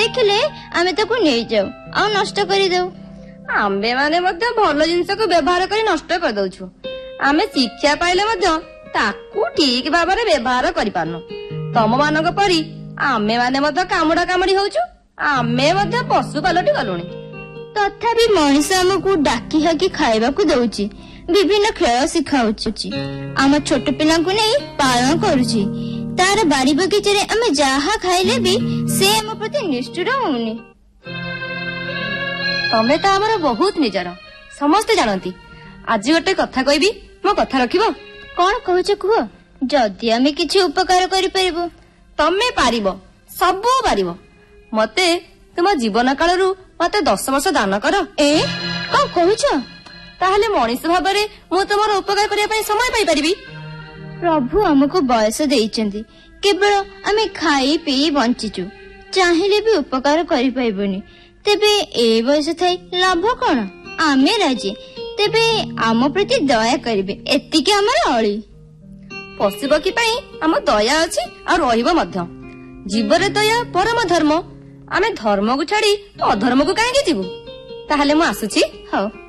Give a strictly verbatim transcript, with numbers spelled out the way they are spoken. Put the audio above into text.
ଦେଖିଲେ ଆମେ ତାକୁ ନେଇଯାଉ ଆଉ ନଷ୍ଟ କରିଦଉ। ଆମ୍ଭେ ମାନେ ମଧ୍ୟ ଭଲ ଜିନିଷକୁ ବ୍ୟବହାର କରି ନଷ୍ଟ କରିଦଉଛୁ। ଆମେ ଶିକ୍ଷା ପାଇଲେ ମଧ୍ୟ ତାକୁ ଠିକ ଭାବରେ ବ୍ୟବହାର କରିପାରୁନୁ। ତମ ମାନଙ୍କ ପରି ଆମେ ମାନେ ମଧ୍ୟ କାମୁଡା କାମୁଡି ହଉଛୁ। ଆମେ ମଧ୍ୟ ପଶୁ ପାଲଟି ଗଲୁଣି। ତଥାପି ମଣିଷ ଆମକୁ ଡାକି ହାକି ଖାଇବାକୁ ଦଉଛି, ବିଭିନ୍ନ ଖେଳ ଶିଖାଉଛି, ଆମ ଛୋଟ ପିଲାଙ୍କୁ ନେଇ ପାଳନ କରୁଛି। ତାର ବାଡ଼ି ବଗିଚାରେ ଆମେ ଯାହା ଖାଇଲେ ବି ସେ ଆମ ପ୍ରତି ନିଷ୍ଠୁର ହଉନି। ତମେ ତ ଆମର ବହୁତ ନିଜର, ସମସ୍ତେ ଜାଣନ୍ତି। ଆଜି ଗୋଟେ କଥା କହିବି, ମୋ କଥା ରଖିବ? କଣ କହୁଛ କୁହ। ଯଦି ଆମେ କିଛି ଉପକାର କରିପାରିବୁ। ତମେ ପାରିବ, ସବୁ ପାରିବ। ମତେ ତୁମ ଜୀବନ କାଳରୁ ମତେ ଦଶ ବର୍ଷ ଦାନ କର। ଏ କଣ କହୁଛ? ତାହେଲେ ମଣିଷ ଭାବରେ ମୁଁ ତୁମର ଉପକାର କରିବା ପାଇଁ ସମୟ ପାଇପାରିବି। ପ୍ରଭୁ ଆମକୁ ବୟସ ଦେଇଛନ୍ତି, କେବଳ ଆମେ ଖାଇ ପିଇ ବଞ୍ଚିଛୁ। ଚାହିଁଲେ ବି ଉପକାର କରିପାରିବୁନି। ତେବେ ଏ ବୟସ ଥାଇ ଲାଭ କଣ? ଆମେ ରାଜି, ତେବେ ଆମ ପ୍ରତି ଦୟା କରିବେ, ଏତିକି ଆମର ଅଳି। ପଶୁପକ୍ଷୀ ପାଇଁ ଆମ ଦୟା ଅଛି ଆଉ ରହିବ ମଧ୍ୟ। ଜୀବରେ ଦୟା ପରମ ଧର୍ମ। ଆମେ ଧର୍ମକୁ ଛାଡି ଅଧର୍ମକୁ କାହିଁକି ଯିବୁ? ତାହେଲେ ମୁଁ ଆସୁଛି। ହଉ।